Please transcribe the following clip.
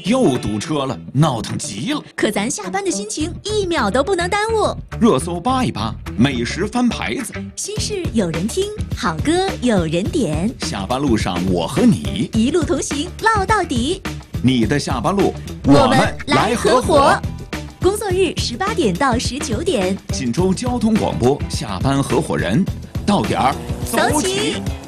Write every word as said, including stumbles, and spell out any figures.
又堵车了，闹腾极了。 可咱下班的心情一秒都不能耽误。 热搜扒一扒，美食翻牌子， 心事有人听，好歌有人点。 下班路上我和你一路同行，唠到底。 你的下班路， 我们来合伙。工作日十八点到十九点， 锦州交通广播下班合伙人，到点儿走起。